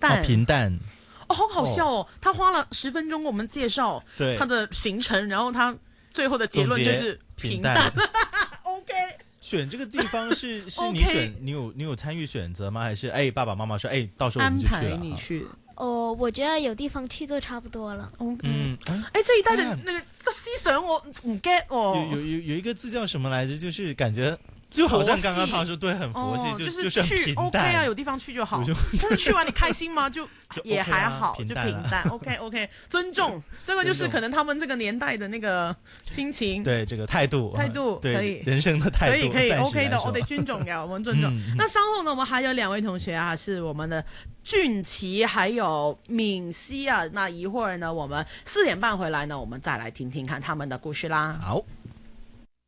淡， 平淡。 哦，好好笑哦！他花了10分钟我们介绍他的行程，然后他最后的结论就是平淡。OK， 选这个地方是你选，你有参与选择吗？还是爸爸妈妈说到时候我们就去了？ 安排你去。 我觉得有地方去就差不多了。 这一代的那个思想我唔 get 哦。 有一个字叫什么来着？就是感觉。就好像刚刚他说对，很佛系， 就是去 OK 啊，有地方去就好。但是去完你开心吗？就也还好，就平淡。OK， 尊重，这个就是可能他们这个年代的那个心情， 对这个态度可以， 人生的态度可以 OK 的，我得尊重呀，我们尊重。那稍後呢，我們還有2位同學啊，是我們的俊奇還有敏熙啊。那一會兒呢，我們4點半回來呢，我們再來聽聽看他們的故事啦。 好。